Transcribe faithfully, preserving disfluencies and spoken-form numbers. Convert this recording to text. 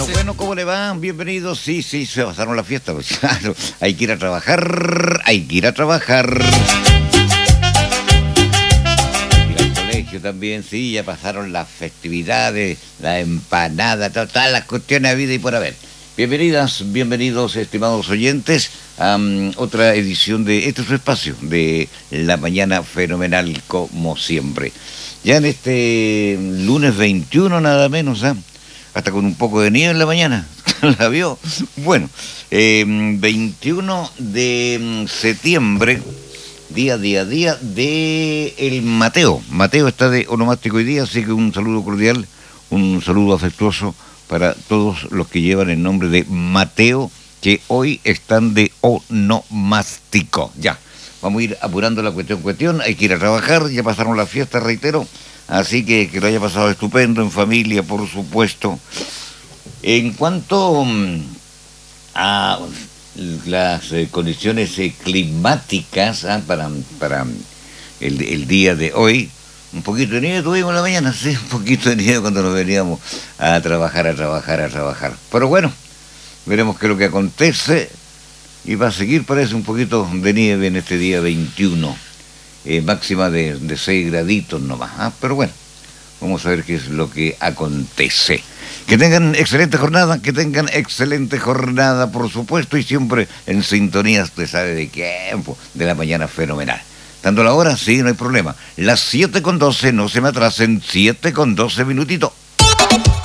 Bueno, ¿cómo le va? Bienvenidos. Sí, sí, se pasaron la fiesta, pues claro. Hay que ir a trabajar, hay que ir a trabajar. Ir al colegio también, sí, ya pasaron las festividades, la empanada, todas las cuestiones de vida y por haber. Bienvenidas, bienvenidos, estimados oyentes, a um, otra edición de este es su espacio, de La Mañana Fenomenal, como siempre. Ya en este lunes veintiuno, nada menos, ¿eh? Hasta con un poco de nieve en la mañana, ¿la vio? Bueno, eh, veintiuno de septiembre, día, día, día de el Mateo. Mateo está de onomástico hoy día, así que un saludo cordial, un saludo afectuoso para todos los que llevan el nombre de Mateo, que hoy están de onomástico. Ya, vamos a ir apurando la cuestión, cuestión, hay que ir a trabajar, ya pasaron las fiestas, reitero. Así que que lo haya pasado estupendo, en familia, por supuesto. En cuanto a las eh, condiciones eh, climáticas ¿ah? para, para el, el día de hoy, un poquito de nieve tuvimos en la mañana, sí, un poquito de nieve cuando nos veníamos a trabajar, a trabajar, a trabajar. Pero bueno, veremos qué es lo que acontece y va a seguir, parece, un poquito de nieve en este día veintiuno. Eh, máxima de, de seis graditos nomás, ¿ah? Pero bueno, vamos a ver qué es lo que acontece. Que tengan excelente jornada, que tengan excelente jornada, por supuesto, y siempre en sintonía, usted sabe de qué, de La Mañana Fenomenal. Tanto la hora, sí, no hay problema. Las siete con doce, no se me atrasen, siete con doce minutitos.